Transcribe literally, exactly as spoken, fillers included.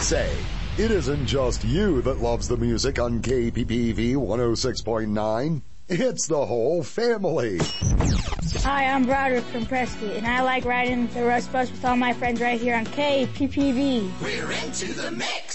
Say, it isn't just you that loves the music on K P P V one oh six point nine. It's the whole family. Hi, I'm Broderick from Prescott, and I like riding the Rush Bus with all my friends right here on K P P V. We're into the mix.